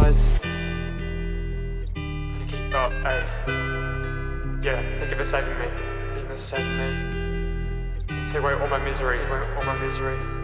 was. Gonna keep up, hey. Yeah, thank you for saving me. Thank you for saving me. Take away all my misery. Take away all my misery.